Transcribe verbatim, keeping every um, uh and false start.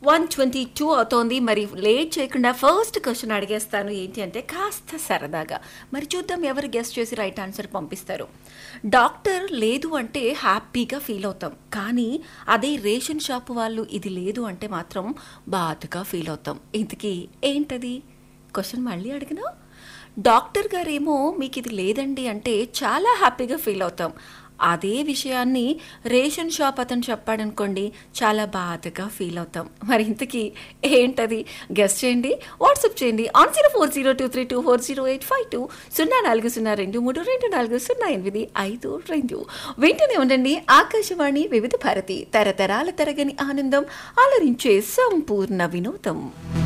One twenty two అవుతోంది. మరి late చేయకుండా ఫస్ట్ క్వశ్చన్ అడిగేస్తాను. ఏంటి అంటే కాస్త సరదాగా మరి చూద్దాం ఎవరు గెస్ట్ చేసి రైట్ ఆన్సర్ పంపిస్తారు. డాక్టర్ లేదు అంటే హ్యాపీగా ఫీల్ అవుతాం, కానీ అదే రేషన్ షాప్ వాళ్ళు ఇది లేదు అంటే మాత్రం బాధగా ఫీల్ అవుతాం. ఇంతకీ ఏంటది? క్వశ్చన్ మళ్ళీ అడిగినా, డాక్టర్ గారేమో మీకు ఇది లేదండి అంటే చాలా హ్యాపీగా ఫీల్ అవుతాం, అదే విషయాన్ని రేషన్ షాప్ అతను చెప్పాడనుకోండి చాలా బాధగా ఫీల్ అవుతాం. మరి ఇంతకీ ఏంటది? గెస్ట్ చేయండి, వాట్సాప్ చేయండి on zero four zero two three two four zero eight five two సున్నా నాలుగు సున్నా రెండు మూడు రెండు నాలుగు సున్నా ఎనిమిది ఐదు రెండు. వెంటనే ఉండండి. ఆకాశవాణి వివిధ భారతి, తరతరాల తరగని ఆనందం, అలరించే సంపూర్ణ వినోదం.